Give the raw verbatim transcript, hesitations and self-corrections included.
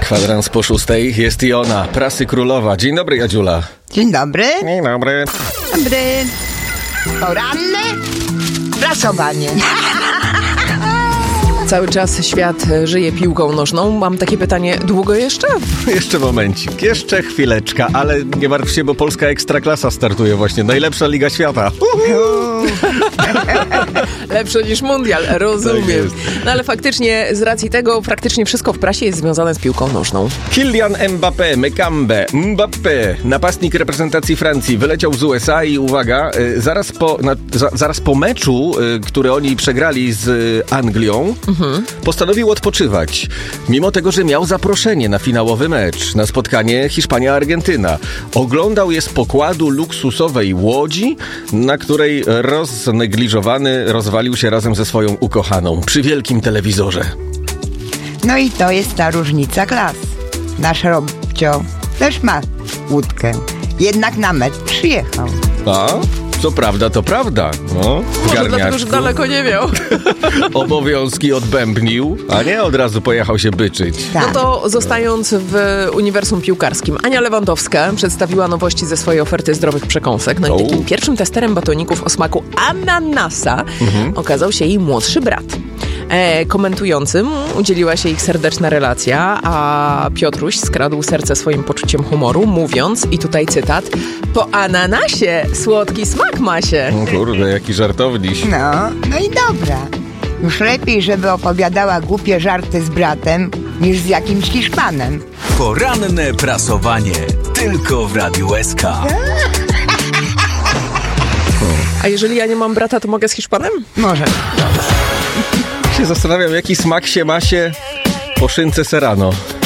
Kwadrans po szóstej, jest i ona, prasy królowa. Dzień dobry, Jadziula. Dzień dobry. Dzień dobry. Dobry. Poranne prasowanie. Cały czas świat żyje piłką nożną. Mam takie pytanie, długo jeszcze? Jeszcze momencik, jeszcze chwileczka, ale nie martw się, bo polska ekstraklasa startuje właśnie. Najlepsza liga świata. Lepsze niż mundial, rozumiem. Tak No ale faktycznie z racji tego praktycznie wszystko w prasie jest związane z piłką nożną. Kylian Mbappé, Mekambe, Mbappé, napastnik reprezentacji Francji, wyleciał z U S A i uwaga, y, zaraz po, na, za, zaraz po meczu, y, który oni przegrali z y, Anglią, mhm. postanowił odpoczywać. Mimo tego, że miał zaproszenie na finałowy mecz, na spotkanie Hiszpania-Argentyna. Oglądał je z pokładu luksusowej łodzi, na której roznegliżowany rozwalił się razem ze swoją ukochaną przy wielkim telewizorze. No i to jest ta różnica klas. Nasz Robcio też ma łódkę. Jednak na mecz przyjechał. A? Co prawda, to prawda. No, w Może garniaczku. dlatego, że daleko nie miał. Obowiązki odbębnił, a nie od razu pojechał się byczyć. Tak. No to zostając w uniwersum piłkarskim, Ania Lewandowska przedstawiła nowości ze swojej oferty zdrowych przekąsek. No i takim pierwszym testerem batoników o smaku ananasa mhm. okazał się jej młodszy brat. E, komentującym udzieliła się ich serdeczna relacja, a Piotruś skradł serce swoim poczuciem humoru, mówiąc, i tutaj cytat, po ananasie słodki smak ma się. O kurde, jaki żartowniś. No, no i dobra. Już lepiej, żeby opowiadała głupie żarty z bratem, niż z jakimś Hiszpanem. Poranne prasowanie. Tylko w Radiu S K. A jeżeli ja nie mam brata, to mogę z Hiszpanem? Może. Się zastanawiam, jaki smak się ma się po szynce Serrano.